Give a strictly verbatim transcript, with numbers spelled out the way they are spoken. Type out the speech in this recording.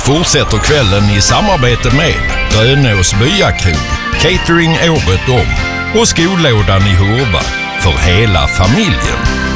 fortsätter kvällen i samarbete med Rönås Byakrog, catering året om och skolådan i Hurva för hela familjen.